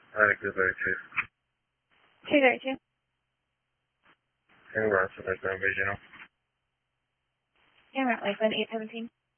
Attic 232. 232. Can we run for that regional? Camera Lakeland 817.